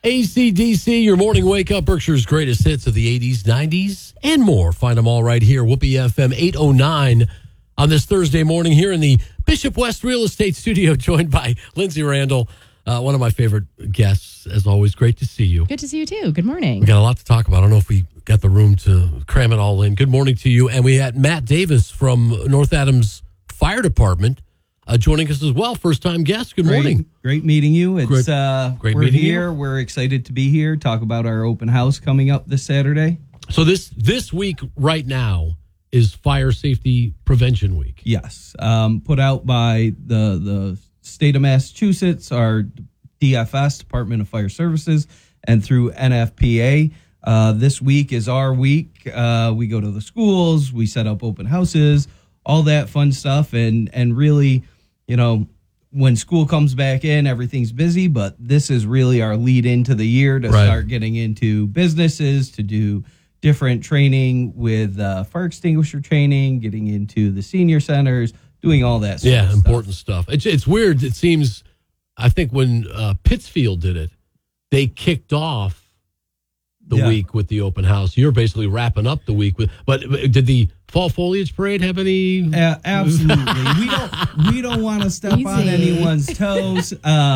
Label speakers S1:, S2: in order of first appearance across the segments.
S1: AC/DC, your morning wake-up, Berkshire's greatest hits of the 80s, 90s, and more. Find them all right here, Whoopee FM 809 on this Thursday morning here in the Bishop West Real Estate Studio, joined by Lindsay Randall, one of my favorite guests, as always. Great to see you.
S2: Good to see you, too. Good morning.
S1: We got a lot to talk about. I don't know if we got the room to cram it all in. Good morning to you. And we had Matt Davis from North Adams Fire Department joining us as well. First-time guest. Good morning.
S3: Great meeting you. It's
S1: great
S3: we're
S1: meeting
S3: here.
S1: you.
S3: We're excited to be here. Talk about our open house coming up this Saturday.
S1: So this week right now is Fire Safety Prevention Week.
S3: Yes, put out by the state of Massachusetts, our DFS, Department of Fire Services, and through NFPA. This week is our week. We go to the schools, we set up open houses, all that fun stuff, and really, you know, when school comes back in, everything's busy, but this is really our lead into the year to start getting into businesses, to do different training with fire extinguisher training, getting into the senior centers, doing all that sort of stuff.
S1: Important stuff. It's weird. It seems, I think when Pittsfield did it, they kicked off the week with the open house. You're basically wrapping up the week with. But did the Fall Foliage Parade have any?
S3: Absolutely. We don't want to step on anyone's toes.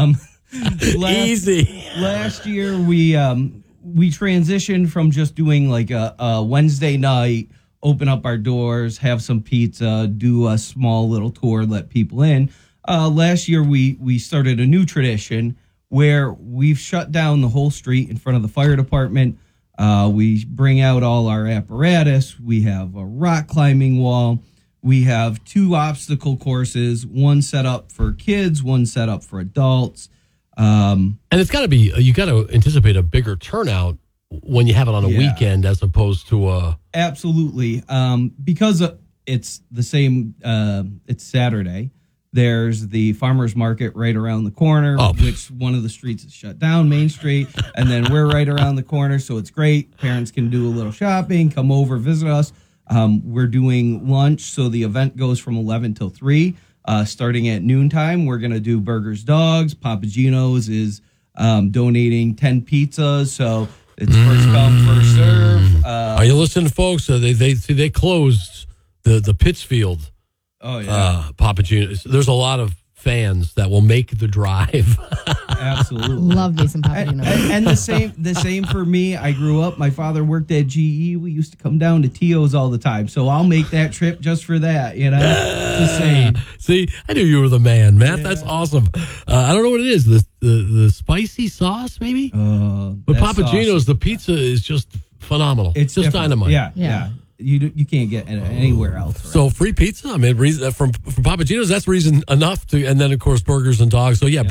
S1: Easy.
S3: Last year we transitioned from just doing like a Wednesday night, open up our doors, have some pizza, do a small little tour, let people in. Last year we started a new tradition where we've shut down the whole street in front of the fire department. We bring out all our apparatus. We have a rock climbing wall. We have 2 obstacle courses, one set up for kids, one set up for adults.
S1: And it's got to be, you got to anticipate a bigger turnout when you have it on a weekend as opposed to a...
S3: Absolutely. Because it's the same, it's Saturday. There's the farmer's market right around the corner, which one of the streets is shut down, Main Street, and then we're right around the corner, so it's great. Parents can do a little shopping, come over, visit us. We're doing lunch, so the event goes from 11 till 3. Starting at noontime, we're going to do Burgers Dogs. Papa Gino's is donating 10 pizzas, so it's first come, first serve.
S1: Are you listening, folks? They closed the Pittsfield.
S3: Oh, yeah.
S1: Papa Gino's. There's a lot of fans that will make the drive.
S3: Absolutely.
S2: Love me some Papa Gino's.
S3: And the same for me. I grew up, my father worked at GE. We used to come down to Tio's all the time. So I'll make that trip just for that, you know? It's the same.
S1: See, I knew you were the man, Matt. Yeah. That's awesome. I don't know what it is. The spicy sauce, maybe? But Papa Gino's, the pizza is just phenomenal. It's just dynamite.
S3: Yeah. You can't get anywhere else. Right?
S1: So free pizza. I mean, from Papa Gino's, that's reason enough to, and then of course burgers and dogs. So yeah.